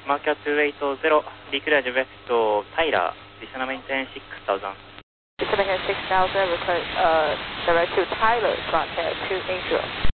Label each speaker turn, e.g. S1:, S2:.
S1: Market 280, declared west to Tyler, descend maintain 6000.
S2: Descend maintain 6000, request direct to Tyler, Frontier 280.